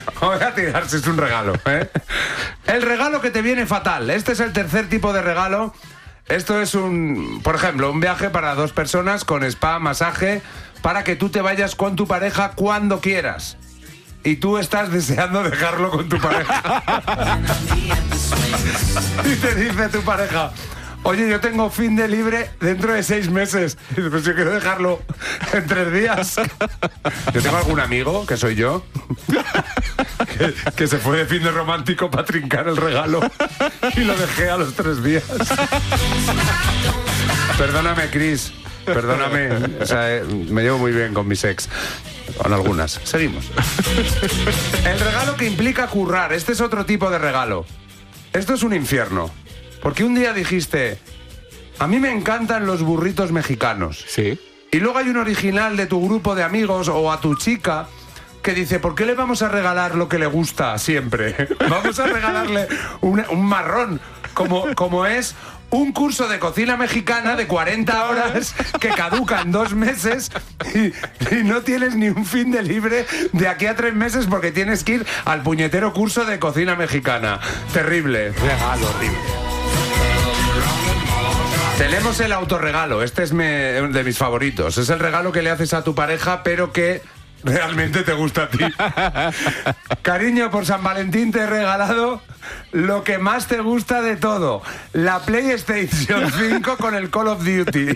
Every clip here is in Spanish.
Voy a tirar si es un regalo, ¿eh? El regalo que te viene fatal. Este es el tercer tipo de regalo. Esto es por ejemplo, un viaje para 2 personas con spa, masaje, para que tú te vayas con tu pareja cuando quieras. Y tú estás deseando dejarlo con tu pareja. Y te dice tu pareja: oye, yo tengo fin de libre dentro de 6 meses. Y dices: pues yo quiero dejarlo en 3 días. Yo tengo algún amigo, que soy yo, que se fue de fin de romántico para trincar el regalo y lo dejé a los 3 días. Perdóname, Chris. Perdóname. O sea, me llevo muy bien con mis ex. Con algunas. Seguimos. El regalo que implica currar. Este es otro tipo de regalo. Esto es un infierno. Porque un día dijiste: a mí me encantan los burritos mexicanos. Sí. Y luego hay un original de tu grupo de amigos o a tu chica que dice: ¿por qué le vamos a regalar lo que le gusta siempre? Vamos a regalarle un marrón, como es un curso de cocina mexicana de 40 horas que caduca en 2 meses y no tienes ni un fin de libre de aquí a 3 meses porque tienes que ir al puñetero curso de cocina mexicana. Terrible. Regalo horrible. Tenemos el autorregalo. Este es de mis favoritos. Es el regalo que le haces a tu pareja, pero que realmente te gusta a ti. Cariño, por San Valentín te he regalado lo que más te gusta de todo: la PlayStation 5 con el Call of Duty.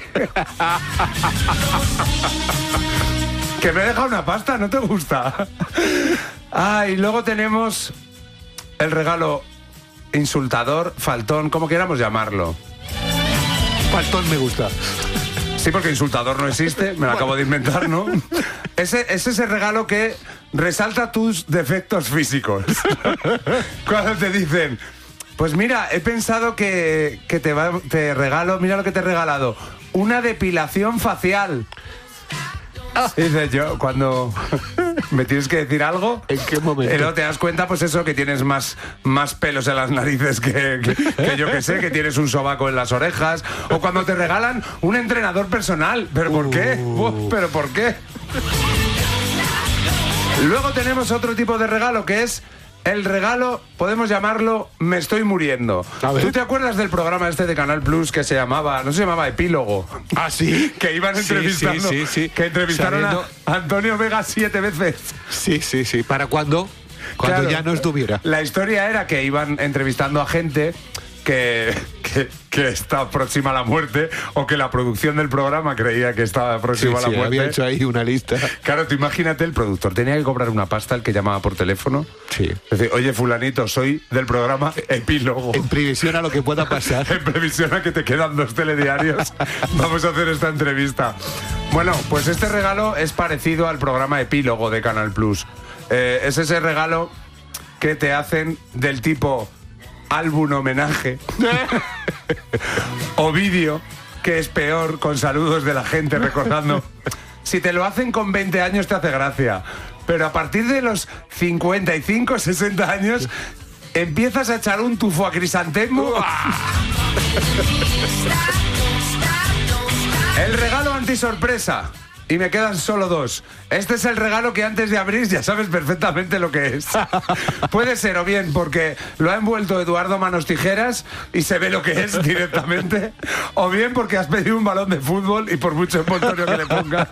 Que me deja una pasta, ¿no te gusta? Y luego tenemos el regalo insultador, faltón, como queramos llamarlo. Faltón me gusta. Sí, porque insultador no existe, me lo acabo de inventar, ¿no? Es ese regalo que resalta tus defectos físicos. Cuando te dicen: pues mira, he pensado que te regalo, mira lo que te he regalado, una depilación facial. Dices: yo, cuando me tienes que decir algo, ¿en qué momento? Y luego te das cuenta, pues eso, que tienes más pelos en las narices que yo que sé, que tienes un sobaco en las orejas. O cuando te regalan un entrenador personal. ¿Pero por qué? ¿Pero por qué? Luego tenemos otro tipo de regalo, que es el regalo, podemos llamarlo Me estoy muriendo. ¿Tú te acuerdas del programa este de Canal Plus que se llamaba, no se llamaba Epílogo? ¿Ah, sí? Que iban entrevistando, sí. que entrevistaron a Antonio Vega 7 veces. Sí. ¿Para cuándo? Cuando ya no estuviera. La historia era que iban entrevistando a gente que está próxima a la muerte, o que la producción del programa creía que estaba próxima a la muerte. Había hecho ahí una lista. Claro, tú imagínate, el productor tenía que cobrar una pasta el que llamaba por teléfono. Sí. Es decir: oye, fulanito, soy del programa Epílogo. En previsión a lo que pueda pasar. En previsión a que te quedan 2 telediarios, vamos a hacer esta entrevista. Bueno, pues este regalo es parecido al programa Epílogo de Canal Plus. Es ese regalo que te hacen del tipo álbum homenaje o vídeo, que es peor, con saludos de la gente recordando. Si te lo hacen con 20 años te hace gracia, pero a partir de los 55, 60 años empiezas a echar un tufo a Crisantemo. El regalo antisorpresa. Y me quedan solo 2. Este es el regalo que antes de abrir ya sabes perfectamente lo que es. Puede ser o bien porque lo ha envuelto Eduardo Manos Tijeras y se ve lo que es directamente, o bien porque has pedido un balón de fútbol y por mucho envoltorio que le pongas,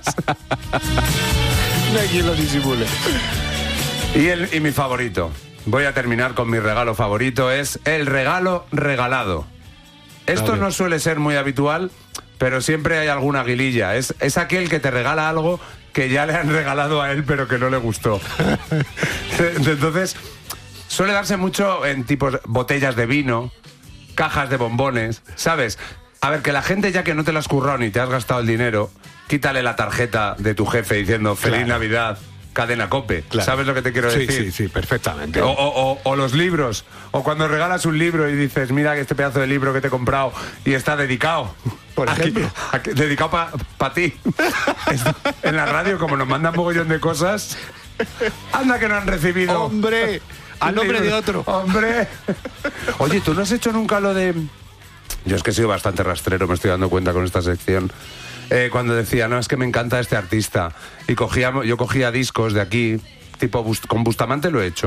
no hay quien lo disimule. Y mi favorito. Voy a terminar con mi regalo favorito. Es el regalo regalado. Esto no suele ser muy habitual, pero siempre hay alguna aguililla. Es aquel que te regala algo que ya le han regalado a él, pero que no le gustó. Entonces, suele darse mucho en tipos botellas de vino, cajas de bombones, ¿sabes? A ver, que la gente, ya que no te la has currado ni te has gastado el dinero, quítale la tarjeta de tu jefe diciendo Feliz Navidad, Cadena COPE. Claro. ¿Sabes lo que te quiero decir? Sí, perfectamente. O los libros. O cuando regalas un libro y dices: mira que este pedazo de libro que te he comprado y está dedicado. Por ejemplo. Dedicado para ti. En la radio, como nos mandan mogollón de cosas, anda que no han recibido. ¡Hombre! Al nombre de otro. ¡Hombre! Oye, ¿tú no has hecho nunca lo de...? Yo es que he sido bastante rastrero, me estoy dando cuenta con esta sección. Cuando decía: no, es que me encanta este artista. Y yo cogía discos de aquí, tipo con Bustamante lo he hecho.